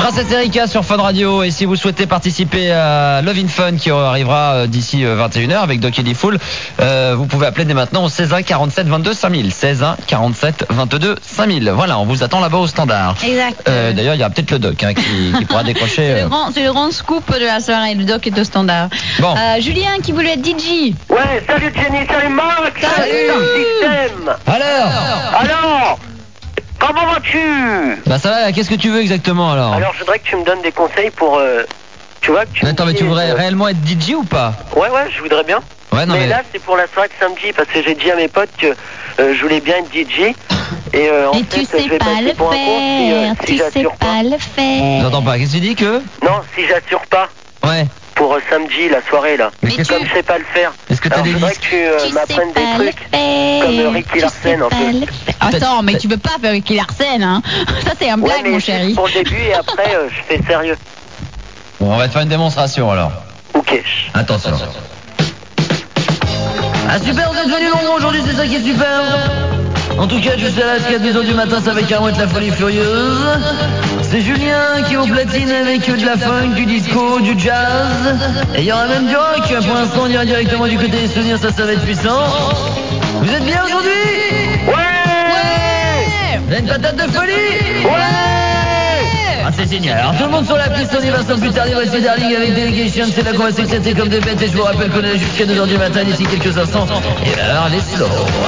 C'est Erika sur Fun Radio. Et si vous souhaitez participer à Love in Fun qui arrivera d'ici 21h avec Doc Eddie Fool, vous pouvez appeler dès maintenant au 16 1 47 22 5000. 16 1 47 22 5000. Voilà, on vous attend là-bas au standard. Exact. D'ailleurs, il y aura peut-être le Doc qui pourra décrocher. C'est le grand scoop de la soirée. Le Doc est au standard. Bon. Julien qui voulait être DJ. Ouais, salut Jenny, salut Marc, salut Système. Alors, comment vas-tu? Bah ça va, qu'est-ce que tu veux exactement alors? Alors, je voudrais que tu me donnes des conseils pour... tu vois que tu Attends, mais tu voudrais réellement être DJ ou pas? Ouais, je voudrais bien. Ouais, non, mais là, c'est pour la soirée de samedi, parce que j'ai dit à mes potes que je voulais bien être DJ. Et en Mais fait, tu sais je vais pas passer le pour un con si faire, tu sais j'assure pas le faire. J'entends pas, qu'est-ce que tu dis que? Non, si j'assure pas. Ouais. Pour samedi, la soirée, là. Mais comme je sais pas le faire. Est-ce que t'as des je voudrais listes? que tu m'apprennes des trucs comme Ricky Larsen, un peu. Attends, mais tu peux pas faire Ricky Larsen, hein. Ça, c'est un blague, mais mon chéri. pour le début, et après, je fais sérieux. Bon, on va te faire une démonstration alors. Ok. Attention. Ah super, vous êtes venus nombreux aujourd'hui, c'est ça qui est super. En tout cas, jusqu'à la 4h du matin, ça va carrément être la folie furieuse. C'est Julien qui est au platine avec de la funk, du disco, du jazz. Et il y aura même du rock. Pour l'instant, on ira directement du côté des souvenirs, ça va être puissant. Vous êtes bien aujourd'hui? Ouais. Vous avez une patate de folie? Ouais. Ah, c'est génial. Alors tout le monde sur la piste, on y va sans plus tarder. Voici Darling avec Delegation. C'est là qu'on va s'exciter comme des bêtes. Et je vous rappelle qu'on est jusqu'à 2h du matin d'ici quelques instants. Et alors, les slow.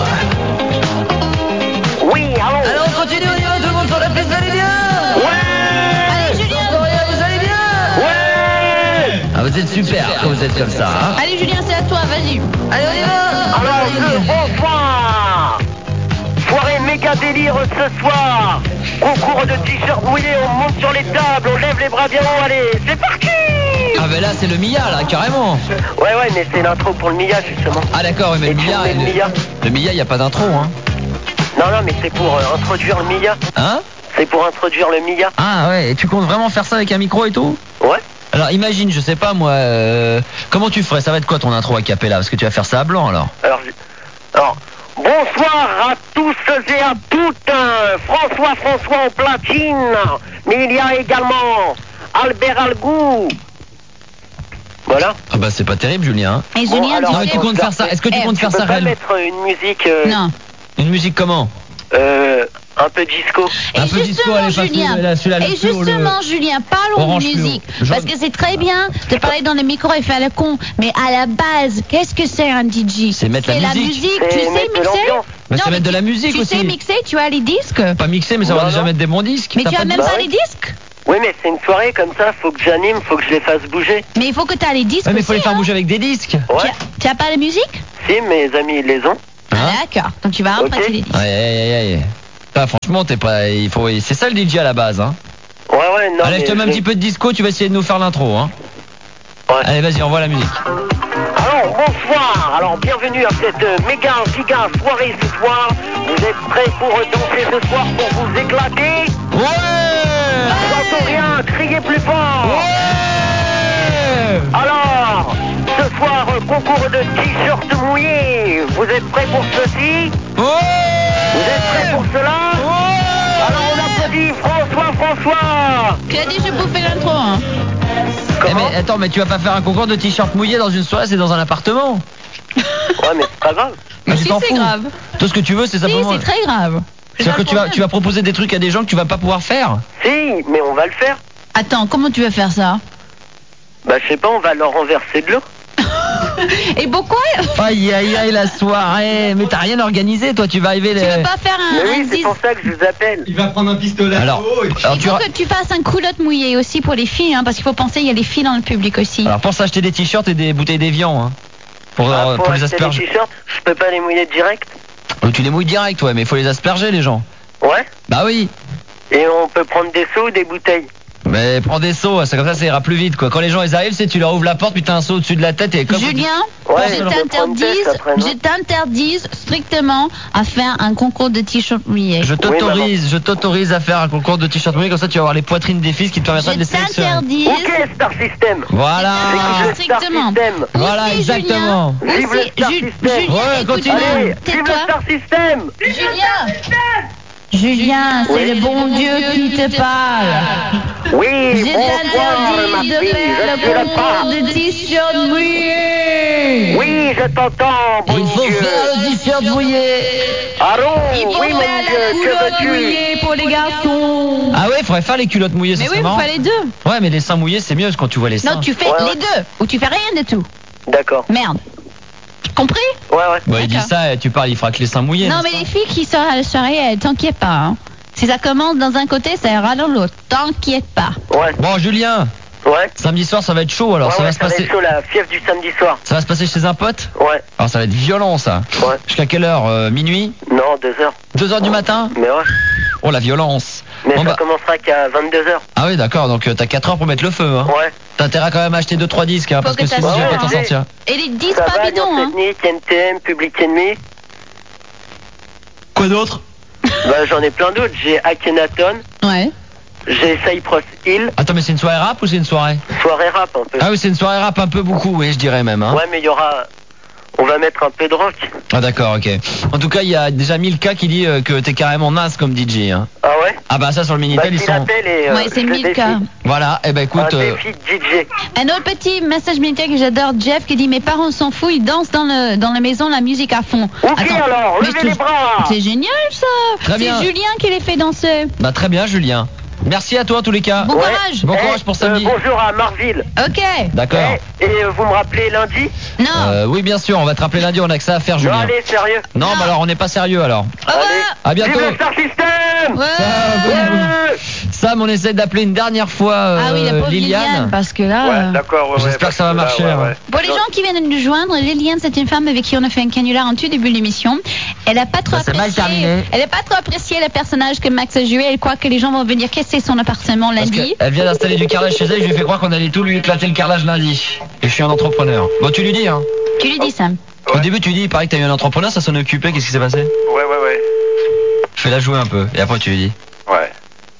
Oui, allons. Alors on continue, on y va, tout le monde sur la piste, vous allez bien? Allez, Julien. Vous allez bien? Ah, vous êtes super quand vous êtes comme ça, hein? Allez, Julien, c'est à toi, vas-y. Allez, on y va. Alors, bonsoir. Soirée méga délire ce soir. Concours de t-shirts mouillés, on monte sur les tables, on lève les bras bien haut, allez, c'est parti. Ah ben là c'est le Mia là, carrément. Ouais, mais c'est l'intro pour le Mia justement. Ah d'accord, mais Et le tu Mia, mets le Mia. le Mia, il n'y a pas d'intro, hein? Non, mais c'est pour introduire le Mia. Hein? C'est pour introduire le Mia. Ah ouais, et tu comptes vraiment faire ça avec un micro et tout? Ouais. Alors imagine, je sais pas moi, comment tu ferais? Ça va être quoi ton intro à cappella? Parce que tu vas faire ça à blanc alors. Alors, bonsoir à tous et à toutes. François en platine. Mais il y a également Albert Algou. Voilà. Ah bah c'est pas terrible Julien. Et Bon, Julien, alors, Non mais tu comptes faire ça, est-ce que tu comptes faire ça Tu peux pas réellement? mettre une musique... Non. Une musique comment? Un peu disco. Un peu disco, allez, passe Julien, celui-là, le et fluo, justement, Julien, parlons Orange de fluo. musique. Jaune. Parce que c'est très bien de parler dans le micro et faire le con. Mais à la base, qu'est-ce que c'est un DJ? C'est mettre la musique. Tu C'est sais mettre de mixer? l'ambiance. Mais c'est Non, mettre de la musique tu aussi. sais mixer, tu as les disques. Pas mixer, mais ça va Non, déjà non. mettre des bons disques. Mais tu as pas même de- pas ouais. les disques. Oui, mais c'est une soirée comme ça, faut que j'anime, faut que je les fasse bouger. Mais il faut que tu as les disques. Ouais mais faut les aussi, faire hein. bouger avec des disques. Ouais. Tu as pas la musique? Si, mes amis, ils les ont. Hein? Ah, d'accord. Donc tu vas Ok. emprunter les disques. Aïe. Ah, franchement, t'es pas. C'est ça le DJ à la base, hein. Ouais, non, Allez, je te mets un petit peu de disco, tu vas essayer de nous faire l'intro, hein. Ouais. Allez, vas-y, envoie la musique. Alors, bonsoir. Alors, bienvenue à cette méga soirée ce soir. Vous êtes prêts pour danser ce soir, pour vous éclater? Ouais! J'entends rien, criez plus fort. Ouais! Alors, ce soir, concours de t-shirts mouillés. Vous êtes prêts pour ceci? Vous êtes prêts pour cela? Alors, on applaudit François. Tu as dit je bouffais l'intro, hein. Eh, mais attends, mais tu vas pas faire un concours de t-shirt mouillé dans une soirée, c'est dans un appartement. Ouais, mais c'est pas grave. Mais Si, tu t'en c'est fous. grave. Toi, ce que tu veux, c'est Si, simplement. c'est très grave. C'est-à-dire que tu vas proposer des trucs à des gens que tu vas pas pouvoir faire. Si, mais on va le faire. Attends, comment tu vas faire ça? Bah, je sais pas, on va leur renverser de l'eau. Et pourquoi? Aïe, la soirée. Mais t'as rien organisé, toi, tu vas arriver. Tu veux pas faire Mais un oui, c'est 10? pour ça que je vous appelle. Il va prendre un pistolet. Alors, Il faut que tu fasses un culotte mouillé aussi pour les filles, hein, parce qu'il faut penser, il y a les filles dans le public aussi. Alors, pense à acheter des t-shirts et des bouteilles d'évian, hein. Pour les acheter des asperger. t-shirts, je peux pas les mouiller direct. Tu les mouilles direct, ouais, mais il faut les asperger, les gens. Ouais. Bah oui. Et on peut prendre des seaux ou des bouteilles. Mais prends des seaux, c'est comme ça ira plus vite, quoi. Quand les gens ils arrivent, tu leur ouvres la porte, puis t'as un seau au-dessus de la tête et comme. Julien, Ouais, je je vais prendre une test après, non t'interdise strictement à faire un concours de t-shirt mouillé. Je t'autorise à faire un concours de t-shirt mouillé, comme ça tu vas avoir les poitrines des fils qui te permettra de les sélectionner. t'interdise. Ok, Star System. Voilà. J'écoute le Star Strictement. System. Voilà, Aussi, exactement. Julien, Vive le aussi, Star System. Julien, Ouais, continue. écoute-moi, Allez, vive le tais-toi. Star System. Julien, c'est Oui. le bon Dieu qui te parle. Oui, J'ai bonsoir, ma interdit de fille, faire je le suis là concours pas. de t-shirt mouillé. Oui, je t'entends, bon Il faut Dieu. faire le t-shirt mouillé. Allô, Il faut oui, mon faire Dieu, la que culotte veux-tu? mouillée pour les garçons. Ah ouais, il faudrait faire les culottes mouillées, ça Mais serait oui, vous marrant. faites les deux. Ouais, mais les seins mouillés, c'est mieux quand tu vois les seins. Non, tu fais Ouais, ouais. les deux. Ou tu fais rien du tout. D'accord. Merde. Compris? Ouais, ouais. Ouais, il dit D'accord. ça et tu parles, il fera que les seins mouillés. Non, n'est-ce mais les filles qui sortent à la soirée, elles t'inquiètent pas. Hein. Si ça commence dans un côté, ça ira dans l'autre. T'inquiète pas. Ouais, pas Bon, Julien, ouais. samedi soir, ça va être chaud alors. Ouais, ça ouais, va se passer. être chaud, la fièvre du samedi soir. Ça va se passer chez un pote. Ouais, Alors ça va être violent ça. ouais. Jusqu'à quelle heure Minuit Non, 2 heures. 2h du matin. Mais ouais. Oh la violence. Mais Bon, ça bah- commencera qu'à 22 heures. Ah oui, d'accord. Donc t'as 4 heures pour mettre le feu. Hein. Ouais. T'as intérêt quand même à acheter 2-3 disques, hein, parce que que sinon t'as- tu vas pas t'en Ouais, sortir. Et les 10 Ça pas va, bidons, hein. Ethnique, NTM, Public Enemy. Quoi d'autre? Bah, j'en ai plein d'autres. J'ai Akhenaton, Ouais. j'ai Cypress Hill, Attends, mais c'est une soirée rap ou c'est une soirée? soirée rap un peu. Ah oui, c'est une soirée rap un peu beaucoup, oui, je dirais même. Hein. Ouais, mais il y aura. On va mettre un peu de rock. Ah d'accord, ok. En tout cas, il y a déjà 1000K qui dit que t'es carrément naze comme DJ. Hein. Ah ouais? Ah bah ça sur le Bah, Minitel, ils s'il sont... appelle et. Ouais, c'est je le 1000 défie. cas. Voilà, et ben écoute... Un défi de DJ. Un autre petit message militaire que j'adore, Jeff, qui dit mes parents s'en foutent, ils dansent dans la maison la musique à fond. Ok, alors, mais levez je- les bras. C'est génial ça. Très bien. C'est Julien qui les fait danser. Bah très bien, Julien. Merci à toi en tous les cas. Bon Ouais. courage. Bon courage pour samedi. Bonjour à Marville. Ok. D'accord. Et vous me rappelez lundi? Non. Oui, bien sûr, on va te rappeler lundi, on a que ça à faire, Non, Julien. allez, sérieux. Non, bah alors on n'est pas sérieux alors. Au revoir. À bientôt. Vive le Star System. Ouais. Ouais. Sam, on essaie d'appeler une dernière fois Ah oui, la pauvre Liliane, parce que là. Ouais, d'accord, ouais, J'espère que ça va marcher, hein. Pour les gens qui viennent de nous joindre, Liliane, c'est une femme avec qui on a fait un canular en tout début de l'émission. Elle a pas trop Bah, c'est mal apprécié. terminé. Elle a pas trop apprécié le personnage que Max a joué. Elle croit que les gens vont venir casser son appartement Parce lundi. qu'elle vient d'installer du carrelage chez elle, je lui ai fait croire qu'on allait tout lui éclater le carrelage lundi. Et je suis un entrepreneur. Bon, tu lui dis, hein. Tu lui dis Sam. Au début, tu dis, il paraît que t'as eu un entrepreneur, ça s'en est occupé, qu'est-ce qui s'est passé? Ouais. Fais-la jouer un peu, et après tu lui dis. Ouais.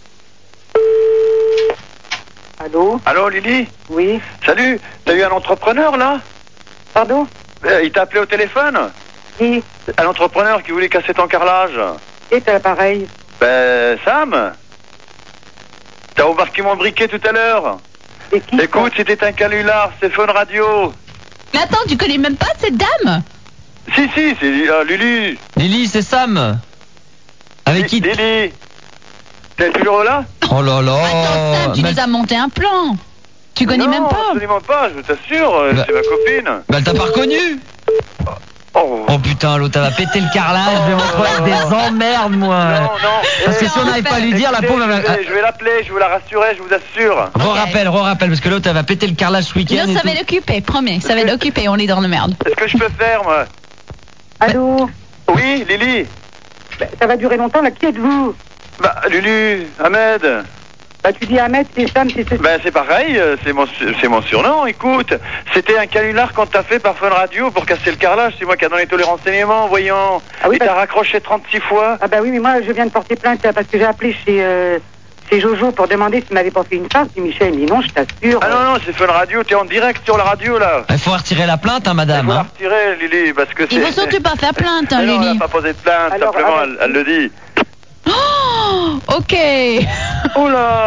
Allô? Allô, Lily? Oui. Salut, t'as eu un entrepreneur là? Pardon? Il t'a appelé au téléphone? Qui? Un entrepreneur qui voulait casser ton carrelage? Qui est à l'appareil? Ben, Sam? T'as embarqué mon briquet tout à l'heure? Et qui? Écoute, c'était un canular, c'est Phone Radio. Mais attends, tu connais même pas cette dame? Si, c'est Lily. Lily, c'est Sam. Avec qui? Lily. T'es toujours là? Oh là là. Attends Sam, tu Mais- nous as monté un plan. Tu connais non, même pas. absolument pas, je t'assure, Bah- c'est ma copine. Bah, elle t'a pas reconnu? Oh. Oh putain, l'autre, elle va péter le carrelage, je vais me retrouver avec des emmerdes, moi. Non. Parce que si on n'arrive pas à lui dire, la Écoutez, pauvre, elle va... je vais l'appeler, je vous la rassurer, je vous assure. Re-rappelle, parce que l'autre, elle va péter le carrelage ce week-end. Non, et ça tout. va l'occuper, promets. Ça va l'occuper, on est dans le merde. Qu'est-ce que je peux faire, moi? Allô? Oui, Lily. Ben, ça va durer longtemps, là. Qui êtes-vous? Bah, Lulu, Ahmed. Bah, tu dis Ahmed, c'est Sam, c'est ceci. Ben, c'est pareil, c'est mon surnom, écoute. C'était un canular qu'on t'a fait par Fun Radio pour casser le carrelage, c'est moi qui a donné tous les renseignements, voyons. Ah oui, Il t'a parce- raccroché 36 fois. Ah bah oui, mais moi, je viens de porter plainte là, parce que j'ai appelé chez Jojo pour demander s'il m'avait pas fait une farce. Et Michel me dit non, je t'assure. Ah non, c'est Fun Radio, t'es en direct sur la radio, là. Il faut retirer la plainte, hein, Il madame. faut la Hein. retirer, Lily, parce que c'est... Il faut surtout pas faire plainte, hein, Mais non, elle Lily. n'a pas posé de plainte, Alors, simplement, avec- elle le dit. Oh, ok. Oh là.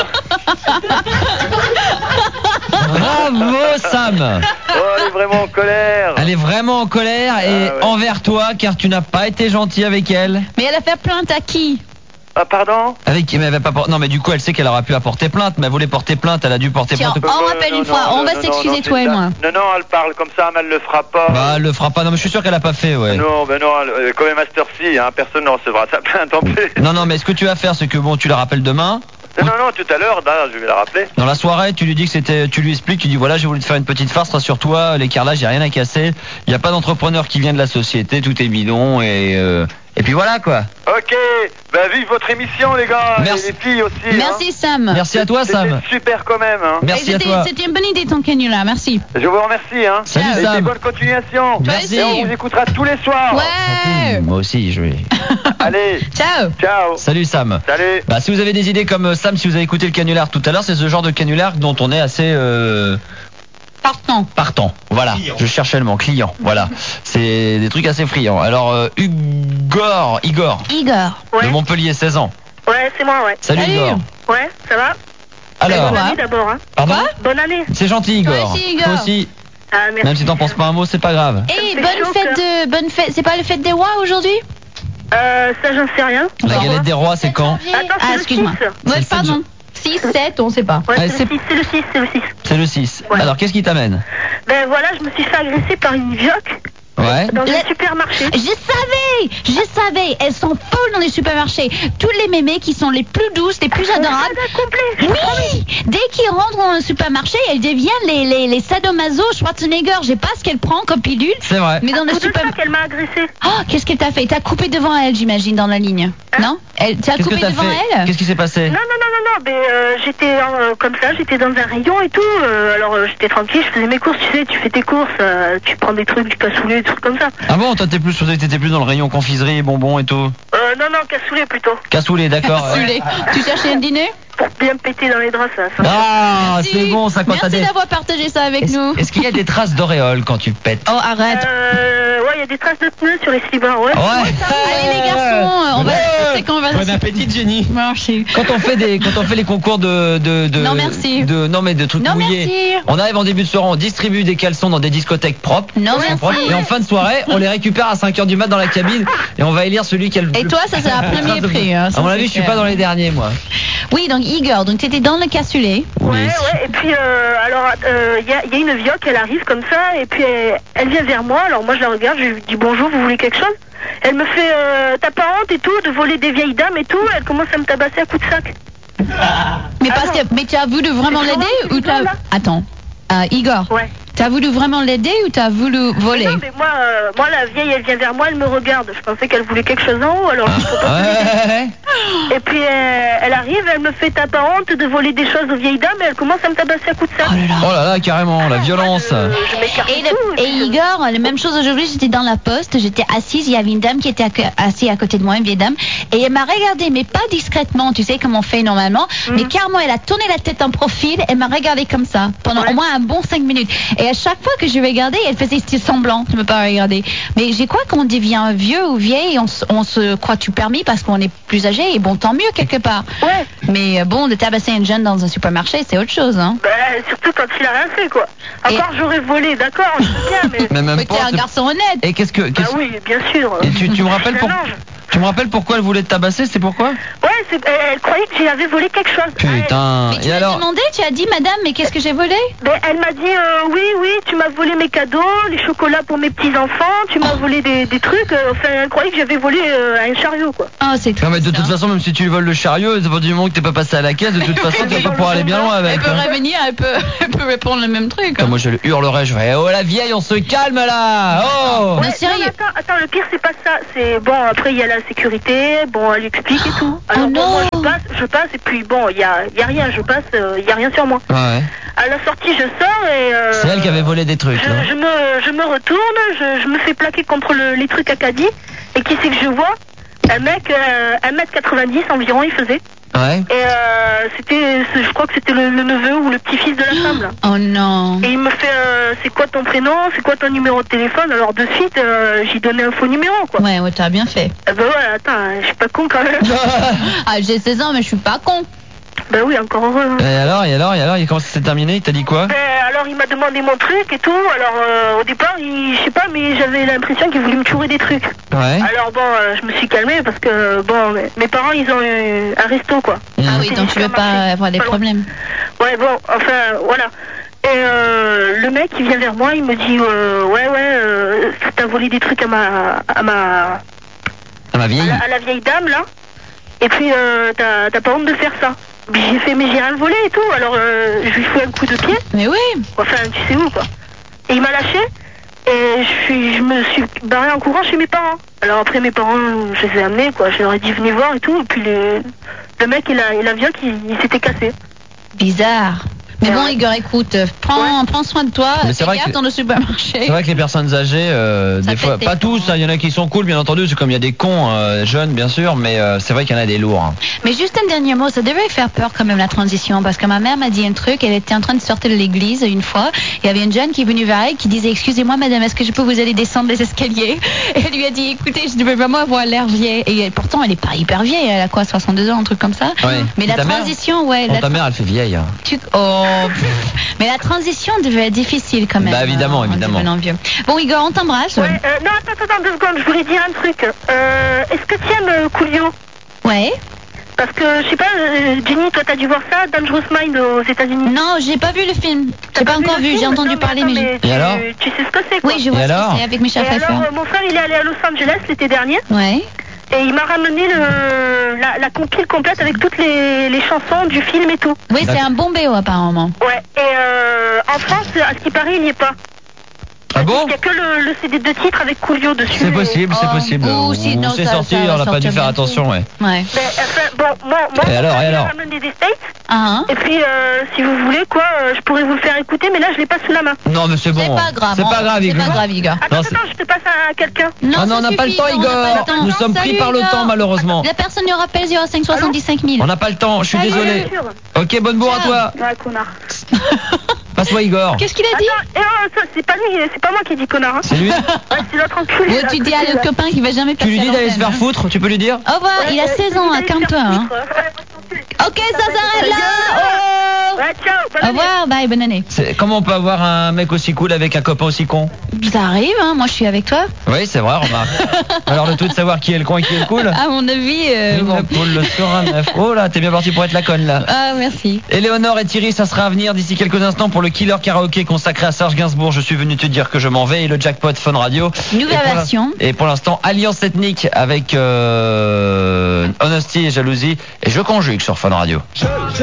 Bravo, Sam. Oh, elle est vraiment en colère. Elle est vraiment en colère et ouais. envers toi, car tu n'as pas été gentil avec elle. Mais elle a fait plainte à qui? Ah, pardon? Avec qui? Mais elle va pas non, mais du coup, elle sait qu'elle aura pu apporter plainte, mais elle voulait porter plainte, elle a dû porter Tiens, plainte. on rappelle une fois, on va s'excuser, toi et moi. Non, elle parle comme ça, mais elle le fera pas. Bah, elle le fera pas. Non, mais je suis sûr qu'elle a pas fait, ouais. Non, comme un Master C, hein, personne ne recevra sa plainte en plus. Non, mais ce que tu vas faire, c'est que bon, tu la rappelles demain. Non, tout à l'heure, je vais la rappeler. Dans la soirée, tu lui dis que c'était, tu lui expliques, tu dis voilà, j'ai voulu te faire une petite farce, rassure-toi, les carrelages, y a rien à casser. Il y a pas d'entrepreneur qui vient de la société, tout est bidon et puis voilà quoi. Ok, vive votre émission, les gars. Merci. Et les filles aussi. Merci, Sam. Merci à toi, Sam. C'était super quand même. Hein. Merci Et à toi. C'était une bonne idée ton canular, merci. Je vous remercie. Hein. Salut, Et Sam. bonne continuation. Merci. Et on vous écoutera tous les soirs. Ouais. Moi aussi, je vais. Allez, Ciao. ciao. Salut Sam. Salut. Bah, si vous avez des idées comme Sam, si vous avez écouté le canular tout à l'heure, c'est ce genre de canular dont on est assez Partant. partant. Voilà, je cherchais le mot client. Voilà, c'est des trucs assez friands. Alors Igor Igor. de Montpellier, 16 ans. Ouais, c'est moi, ouais. Salut Salut. Igor. Ouais, ça va? Salut, Igor. Bonne année d'abord, hein. Pardon? Bonne année. C'est gentil, Igor. Toi aussi, Igor. Toi aussi. Ah, merci. Même si t'en penses pas un mot, c'est pas grave. Et me fait bonne chaud, fête ça. bonne fête. C'est pas le fête des rois aujourd'hui? Ça, j'en sais rien. La galette des rois, c'est quand? Attends, c'est Ah, le excuse-moi. 6. Ouais, C'est le pardon. 6, 7, on sait pas. Ouais, Ouais, c'est le 6, c'est le 6, c'est le 6. C'est le 6. Ouais. Alors, qu'est-ce qui t'amène? Ben voilà, je me suis fait agresser par une vioque Ouais. dans un supermarché. Je savais, elles sont folles dans les supermarchés. Tous les mémés qui sont les plus douces, les plus adorables. Complet. Oui, dès qu'ils rentrent dans le supermarché, elles deviennent les sadomaso Schwarzenegger. Je sais pas ce qu'elle prend comme pilule, C'est vrai. mais dans le Tout de ça supermarché. qu'elle m'a agressé. Oh, qu'est-ce qu'elle t'a fait? T'as coupé devant elle, j'imagine, dans la ligne. Non? T'as Qu'est-ce que coupé t'as devant fait? elle? Qu'est-ce qui s'est passé? Non, ben j'étais comme ça, j'étais dans un rayon et tout. Alors j'étais tranquille, je faisais mes courses, tu sais, tu fais tes courses, tu prends des trucs, du cassoulet, des trucs comme ça. Ah bon, toi t'étais plus dans le rayon confiserie, bonbons et tout. Non, cassoulet plutôt. Cassoulet, d'accord. Cassoulet. Tu cherchais un dîner? Pour bien péter dans les draps, ça. Ah, Merci. c'est bon ça quand t'as Merci des... d'avoir partagé ça avec nous. Est-ce qu'il y a des traces d'auréole quand tu pètes? Oh, arrête. Ouais, il y a des traces de pneus sur les slibards, ouais. Allez, les garçons, on va se qu'on va Bon appétit, Jenny. Merci. Quand on fait les concours de Non, merci. non mais de trucs Non, mouillés. merci. On arrive en début de soirée, on distribue des caleçons dans des discothèques propres. Non, Sont merci. propres, et en fin de soirée, on les récupère à 5h du mat dans la cabine et on va élire celui qui a le Et plus- toi, ça, c'est un premier prix, hein, ça, à mon c'est avis, je suis clair. pas dans les derniers moi. Oui, donc Igor, donc t'étais dans le cassoulet. Ouais, et puis alors il y a une vioque, elle arrive comme ça, et puis elle vient vers moi, alors moi je la regarde, je lui dis bonjour, vous voulez quelque chose? Elle me fait t'as pas honte et tout, de voler des vieilles dames et tout, elle commence à me tabasser à coups de sac. Mais parce que, mais tu as voulu vraiment C'est l'aider vraiment ou t'as... là. Attends, Igor, Ouais. t'as voulu vraiment l'aider ou t'as voulu voler? Non, mais moi la vieille elle vient vers moi, elle me regarde, je pensais qu'elle voulait quelque chose en haut, alors je peux pas Ouais. Et puis elle arrive, elle me fait t'as pas honte de voler des choses aux vieilles dames, et elle commence à me tabasser à coups de sac. Oh là là. Oh là là, carrément, la violence. Je m'écarte Et, tout, et puis, Igor, la même chose aujourd'hui, j'étais dans la poste, j'étais assise, il y avait une dame qui était assise à côté de moi, une vieille dame, et elle m'a regardée, mais pas discrètement, tu sais, comme on fait normalement, mais carrément, elle a tourné la tête en profil, elle m'a regardée comme ça, pendant au moins un bon 5 minutes. Et à chaque fois que je regardais, elle faisait semblant de me pas regarder. Mais j'ai quoi qu'on devient vieux ou vieille, on se croit tout permis parce qu'on est plus âgé, et bon, tant mieux quelque part. Ouais. Mais bon, de tabasser une jeune dans un supermarché, c'est autre chose, hein. Bah, surtout quand il a rien fait, quoi. Encore j'aurais volé, d'accord, je sais bien, mais... Mais même Mais t'es pas. un garçon honnête. Et qu'est-ce que Bah oui, bien sûr. Et tu me rappelles C'est un ange. Tu me rappelles pourquoi elle voulait te tabasser, c'est pourquoi? Ouais, elle croyait que j'avais volé quelque chose. Putain. Mais tu Et m'as alors? demandé, tu as dit, madame, mais qu'est-ce que j'ai volé? Elle m'a dit, oui, tu m'as volé mes cadeaux, les chocolats pour mes petits-enfants, tu m'as volé des trucs, enfin, elle croyait que j'avais volé un chariot, quoi. Oh, c'est Non mais de triste, toute hein. façon, même si tu voles le chariot, c'est pas du moment que t'es pas passé à la caisse, de toute façon tu vas pas pouvoir aller bien loin avec. Elle peut hein. revenir, elle peut répondre le même truc. Putain, hein. moi je le hurlerais, je ferais oh la vieille, on se calme là. Oh. Mais Ouais, sérieux. non, mais attends, le pire c'est pas ça, c'est bon, après il y a la sécurité, bon, elle explique et tout. Alors Oh bon, non. moi je passe, et puis bon, il y a rien, je passe, il y a rien sur moi. Ouais. À la sortie, je sors et... C'est elle qui avait volé des trucs. là. Je me retourne, je me fais plaquer contre les trucs Acadie, et qui c'est que je vois? Un mec, 1m90 environ, il faisait. Ouais. Et je crois que c'était le neveu ou le petit-fils de la femme, là. Oh non. Et il me fait, c'est quoi ton prénom, c'est quoi ton numéro de téléphone? Alors de suite, j'ai donné un faux numéro, quoi. Ouais, t'as bien fait. Ben ouais, attends, je suis pas con quand même. Ah, j'ai 16 ans, mais je suis pas con. Ben oui, encore heureux. hein. Et alors, comment ça s'est terminé? Il t'a dit quoi? Ben, alors il m'a demandé mon truc et tout, alors au départ, je sais pas, mais j'avais l'impression qu'il voulait me chourer des trucs. Ouais. Alors bon, je me suis calmée parce que bon, mes parents ils ont eu un resto, quoi. Ah oui, donc tu veux pas avoir des problèmes. Ouais, bon, enfin, voilà. Et le mec il vient vers moi, il me dit t'as volé des trucs à ma vieille. à la vieille dame là. Et puis t'as pas honte de faire ça. J'ai fait mais j'ai rien volé et tout. Alors je lui fous un coup de pied. Mais oui. Enfin tu sais où, quoi. Et il m'a lâché. Et je me suis barré en courant chez mes parents. Alors après mes parents, je les ai amenés, quoi. Je leur ai dit venez voir et tout. Et puis le mec et la vioque, il s'était cassé. Bizarre. Mais bon, Igor, écoute, prends soin de toi, Mais c'est fais vrai gaffe que- dans le supermarché. C'est vrai que les personnes âgées, Ça des fois, fait pas des tous, cons. hein, il y en a qui sont cool, bien entendu, c'est comme il y a des cons jeunes, bien sûr, mais c'est vrai qu'il y en a des lourds. Hein. Mais juste un dernier mot, ça devrait faire peur quand même la transition, parce que ma mère m'a dit un truc, elle était en train de sortir de l'église une fois, il y avait une jeune qui est venue vers elle qui disait excusez-moi madame, est-ce que je peux vous aller descendre les escaliers? Et elle lui a dit écoutez, je devais vraiment avoir l'air vieille. Et pourtant elle est pas hyper vieille, elle a quoi, 62 ans, un truc comme ça. Ouais. Mais Et la ta mère transition, ouais. Bon, ta mère, elle fait vieille. Hein. Mais la transition devait être difficile quand même. Bah, évidemment, en évidemment. devenant vieux. Bon Igor, on t'embrasse. Ouais, non, attends 2 secondes, je voulais dire un truc. Est-ce que tu aimes Coolio? Ouais. Parce que, je sais pas, Jenny, toi t'as dû voir ça, Dangerous Mind aux États-Unis. Non, j'ai pas vu le film. T'as J'ai pas vu encore le vu, film? j'ai entendu Non, parler, attends, mais Et alors tu sais ce que c'est, quoi. oui, je vois Et ce que alors c'est avec Michel Et Pfeiffer. alors, mon frère, il est allé à Los Angeles l'été dernier, Ouais. et il m'a ramené la compile complète avec toutes les chansons du film et tout. Oui, c'est un bon BO apparemment. Ouais, et en France, à ce qui paraît, il n'y est pas. Ah bon Il n'y a que le CD de titre avec Coolio dessus. C'est et- possible, c'est Oh, possible. ou sinon, c'est ça- sorti, ça va on n'a pas dû sortir faire bientôt. attention, ouais. Ouais. Mais, enfin, bon, moi, Et alors, il et m'a alors ramené des States, Ah, et puis, si vous voulez, quoi, je pourrais vous le faire écouter, mais là, je l'ai pas sous la main. Non, mais c'est bon. c'est pas grave. C'est pas grave, C'est Igor. pas grave, Igor. Attends, Non, attends, je te passe à quelqu'un. Ah non, ça on n'a pas le suffit, temps, on n'a pas Igor. le temps. Nous sommes pris Salut, par le Igor. temps, malheureusement. La personne nous rappelle 05 75 000. On n'a pas le temps, je suis Salut. désolé. Ok, bonne bourre à toi. Ouais, connard. Passe-moi Igor. Qu'est-ce qu'il a dit? Attends, ça, c'est pas lui, c'est pas moi qui ai dit connard. Hein. C'est lui Ouais, c'est l'autre enculé. Ouais, là, tu dis à côté, l'autre là. copain qui va jamais Tu passer lui dis à d'aller se l'antenne. faire foutre, tu peux lui dire Au revoir, il a 16 ans, calme-toi. Hein. Ok, ça s'arrête là. Oh. Ouais, ciao. bonne Au année. revoir, bye, bonne année. Comment on peut avoir un mec aussi cool avec un copain aussi con? Ça arrive, hein, moi je suis avec toi. Oui, c'est vrai, remarque. Alors le tout de savoir qui est le con et qui est le cool. À mon avis, Une bon. poule sur un œuf. Oh là, t'es bien parti pour être la conne là. Ah, merci. Éléonore et Thierry, ça sera à venir d'ici quelques instants pour le Killer Karaoké consacré à Serge Gainsbourg. Je suis venu te dire que je m'en vais et le jackpot Fun Radio. Nouvelle version. Et pour l'instant, Alliance ethnique avec Honesty et Jalousie. Et je conjugue sur Fun Radio. Je